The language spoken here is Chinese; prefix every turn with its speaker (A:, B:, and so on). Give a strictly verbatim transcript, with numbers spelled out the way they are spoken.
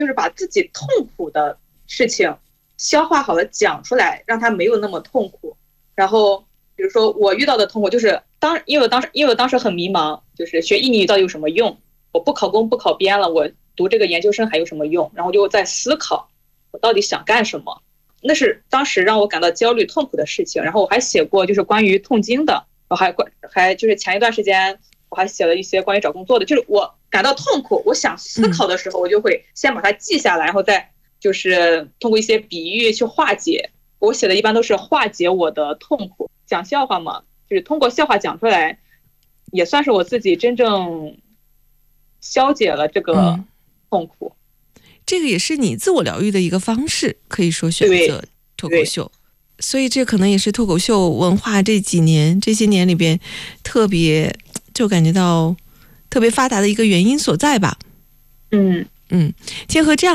A: 就是把自己痛苦的事情消化好了讲出来，让他没有那么痛苦。然后比如说我遇到的痛苦就是当因为我当时因为我当时很迷茫，就是学英语到底有什么用，我不考公不考编了，我读这个研究生还有什么用，然后就在思考我到底想干什么。那是当时让我感到焦虑痛苦的事情。然后我还写过就是关于痛经的，我还还就是前一段时间我还写了一些关于找工作的，就是我感到痛苦我想思考的时候，我就会先把它记下来，然后再就是通过一些比喻去化解。我写的一般都是化解我的痛苦。讲笑话嘛，就是通过笑话讲出来，也算是我自己真正消解了这个痛苦。
B: 嗯，这个也是你自我疗愈的一个方式，可以说选择脱口秀。所以这可能也是脱口秀文化这几年这些年里边特别就感觉到特别发达的一个原因所在吧。
A: 嗯
B: 嗯，结合这样